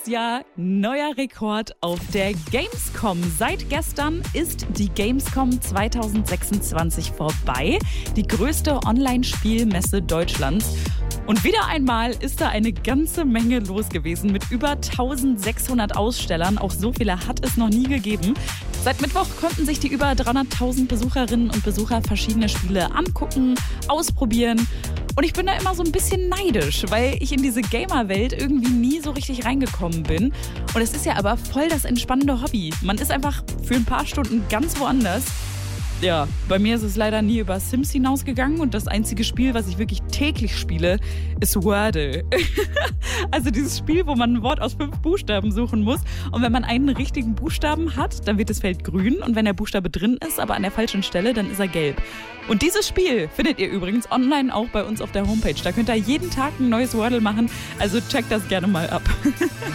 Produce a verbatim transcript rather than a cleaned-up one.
Neues Jahr, neuer Rekord auf der Gamescom. Seit gestern ist die Gamescom zwanzig sechsundzwanzig vorbei, die größte Online-Spielmesse Deutschlands. Und wieder einmal ist da eine ganze Menge los gewesen mit über eintausendsechshundert Ausstellern. Auch so viele hat es noch nie gegeben. Seit Mittwoch konnten sich die über dreihunderttausend Besucherinnen und Besucher verschiedene Spiele angucken, ausprobieren. Und ich bin da immer so ein bisschen neidisch, weil ich in diese Gamer-Welt irgendwie nie so richtig reingekommen bin. Und es ist ja aber voll das entspannende Hobby. Man ist einfach für ein paar Stunden ganz woanders. Ja, bei mir ist es leider nie über Sims hinausgegangen und das einzige Spiel, was ich wirklich täglich spiele, ist Wordle. Also dieses Spiel, wo man ein Wort aus fünf Buchstaben suchen muss und wenn man einen richtigen Buchstaben hat, dann wird das Feld grün und wenn der Buchstabe drin ist, aber an der falschen Stelle, dann ist er gelb. Und dieses Spiel findet ihr übrigens online auch bei uns auf der Homepage. Da könnt ihr jeden Tag ein neues Wordle machen, also checkt das gerne mal ab.